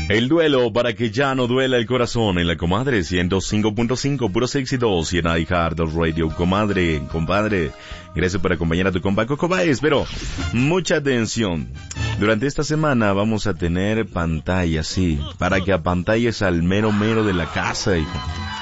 El duelo para que ya no duela el corazón en la comadre 105.5, puros éxitos y en iHeart Radio. Comadre, compadre, gracias por acompañar a tu compa Coco Baez, pero mucha atención. Durante esta semana vamos a tener pantallas, sí, para que apantalles al mero de la casa, hijo.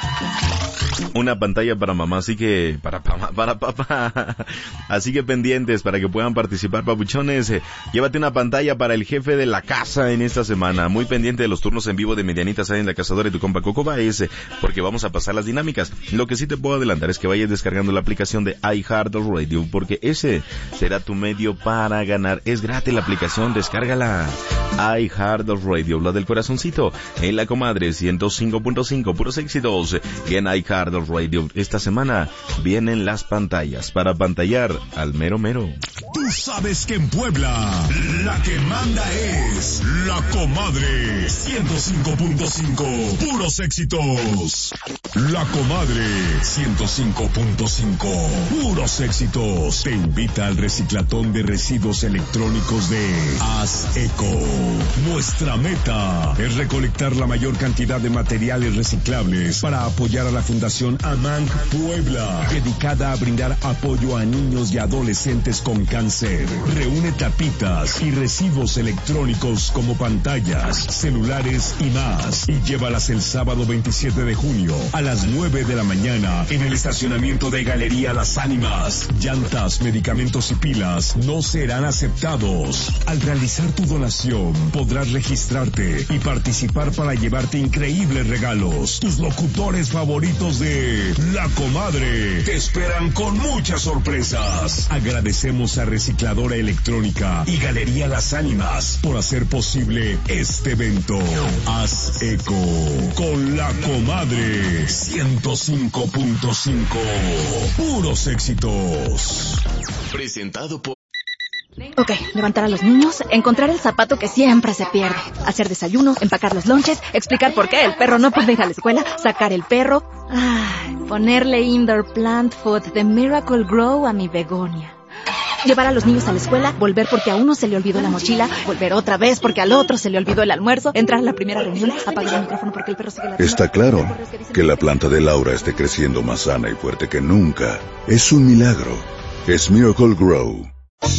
Una pantalla para mamá, así que para papá. Así que pendientes para que puedan participar, papuchones. Llévate una pantalla para el jefe de la casa en esta semana. Muy pendiente de los turnos en vivo de Medianitas en la Cazadora y tu compa Coco Baez, porque vamos a pasar las dinámicas. Lo que sí te puedo adelantar es que vayas descargando la aplicación de iHeart Radio, porque ese será tu medio para ganar. Es gratis la aplicación, descárgala. iHeart Radio, la del corazoncito, en la comadre 105.5, puros éxitos, y en iHeart Radio. Esta semana vienen las pantallas para pantallar al mero. Tú sabes que en Puebla la que manda es la comadre 105.5, puros éxitos. La comadre 105.5, puros éxitos. Te invita al reciclatón de residuos electrónicos de Haz Eco. Nuestra meta es recolectar la mayor cantidad de materiales reciclables para apoyar a la Fundación AMANC Puebla, dedicada a brindar apoyo a niños y adolescentes con cáncer. Reúne tapitas y residuos electrónicos como pantallas, celulares y más, y llévalas el sábado 27 de junio a las 9 de la mañana en el estacionamiento de Galería Las Ánimas. Llantas, medicamentos y pilas no serán aceptados. Al realizar tu donación podrás registrarte y participar para llevarte increíbles regalos. Tus locutores favoritos de La Comadre te esperan con muchas sorpresas. Agradecemos a Recicladora Electrónica y Galería Las Ánimas por hacer posible este evento. Haz Eco con La Comadre 105.5, puros éxitos. Presentado por... Ok, levantar a los niños, encontrar el zapato que siempre se pierde, hacer desayuno, empacar los lonches, explicar por qué el perro no puede ir a la escuela, sacar el perro, ponerle indoor plant food de Miracle Grow a mi begonia. Llevar a los niños a la escuela, volver porque a uno se le olvidó la mochila, volver otra vez porque al otro se le olvidó el almuerzo, entrar a la primera reunión, apagar el micrófono porque el perro sigue la... Está claro que la planta de Laura esté creciendo más sana y fuerte que nunca. Es un milagro. Es Miracle Grow.